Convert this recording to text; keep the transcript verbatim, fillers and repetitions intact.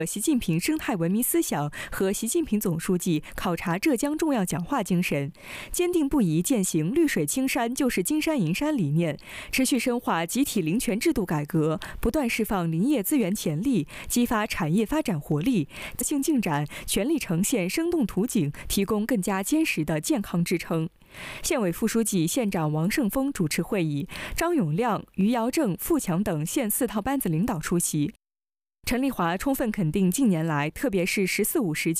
习近平生态文明思想和习近平总书记考察浙江重要讲话精神，坚定不移践行绿水青山就是金山银山理念，持续深化集体林权制度改革，不断释放林业资源潜力，激发产业发展活力，性进展全力呈现生动图景，提供更加坚实的健康支撑。县委副书记、县长王胜峰主持会议，张永亮、于尧正、付强等县四套班子领导出席。陈丽华充分肯定近年来，特别是“十四五”时期